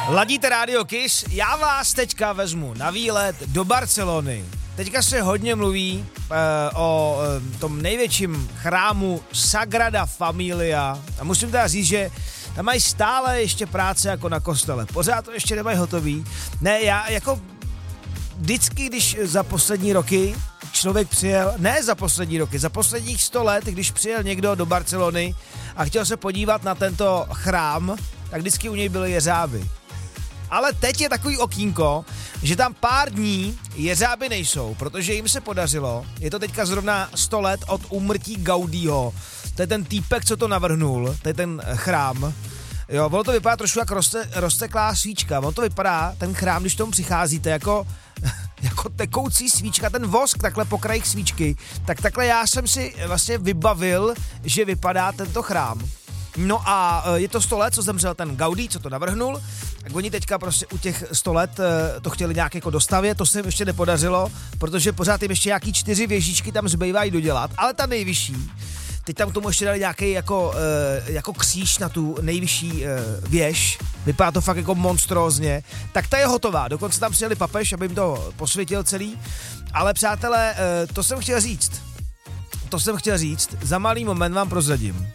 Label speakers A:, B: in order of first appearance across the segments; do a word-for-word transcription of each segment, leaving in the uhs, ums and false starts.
A: Ladíte Radio Kiss, já vás teďka vezmu na výlet do Barcelony. Teďka se hodně mluví uh, o uh, tom největším chrámu Sagrada Familia a musím teda říct, že tam mají stále ještě práce jako na kostele. Pořád to ještě nemají hotový. Ne, já jako vždycky, když za poslední roky člověk přijel, ne za poslední roky, za posledních sto let, když přijel někdo do Barcelony a chtěl se podívat na tento chrám, tak vždycky u něj byly jeřáby. Ale teď je takový okýnko, že tam pár dní jeřáby nejsou, protože jim se podařilo, je to teďka zrovna sto let od úmrtí Gaudího, to je ten týpek, co to navrhnul, to je ten chrám. Jo, ono to vypadá trošku jak rozte, rozteklá svíčka, ono to vypadá, ten chrám, když tomu přicházíte, jako, jako tekoucí svíčka, ten vosk takhle po krajích svíčky, tak takhle já jsem si vlastně vybavil, že vypadá tento chrám. No a je to sto let, co zemřel ten Gaudí, co to navrhnul, tak oni teďka prostě u těch sto let to chtěli nějak jako dostavět, to se jim ještě nepodařilo, protože pořád jim ještě nějaký čtyři věžičky tam zbývají dodělat, ale ta nejvyšší, teď tam k tomu ještě dali nějaký jako, jako kříž na tu nejvyšší věž, vypadá to fakt jako monstrózně, tak ta je hotová, dokonce tam přijeli papež, aby jim to posvětil celý, ale přátelé, to jsem chtěl říct, to jsem chtěl říct, za malý moment vám prozradím,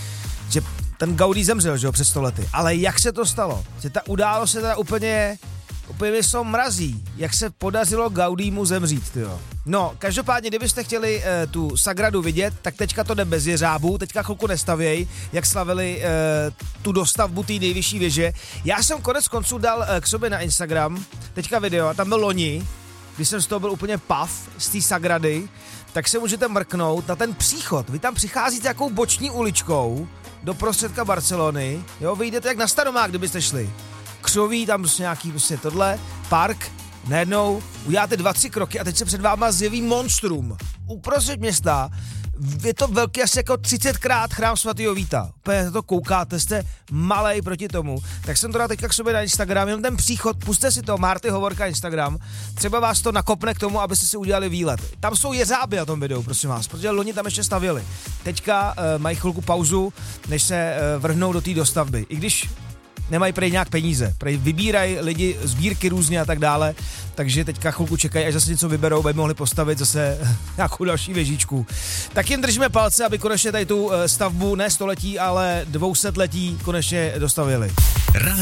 A: že ten Gaudí zemřel, že jo, před sto lety. Ale jak se to stalo? Že ta událost se teda úplně, úplně jsou mrazí. Jak se podařilo Gaudímu zemřít, tyjo. No, každopádně, kdybyste chtěli e, tu Sagradu vidět, tak teďka to jde bez jeřábů, teďka chvilku nestavěj, jak slavili e, tu dostavbu té nejvyšší věže. Já jsem konec konců dal e, k sobě na Instagram, teďka video, a tam byl loni, když jsem z toho byl úplně pav, z té Sagrady, tak se můžete mrknout na ten příchod. Vy tam přicházíte jakou boční uličkou do prostředka Barcelony, jo, vyjdete jak na Staromák, kdybyste šli. Křoví, tam prostě nějaký prostě tohle, park, najednou uděláte dva, tři kroky a teď se před váma zjeví monstrum. Uprostřed města, je to velký asi jako třicetkrát chrám svatého Víta. Úplně na to koukáte, jste malej proti tomu. Tak jsem to dal teďka k sobě na Instagram, jenom ten příchod, pusťte si to, Marty Hovorka Instagram, třeba vás to nakopne k tomu, abyste si udělali výlet. Tam jsou jeřáby na tom videu, prosím vás, protože loni tam ještě stavěli. Teďka uh, mají chvilku pauzu, než se uh, vrhnou do té dostavby. I když nemají prej nějak peníze, prej vybírají lidi sbírky různě a tak dále, takže teďka chvilku čekají, až zase něco vyberou, aby mohli postavit zase nějakou další věžičku. Tak jim držíme palce, aby konečně tady tu stavbu ne století, ale dvousetletí konečně dostavili.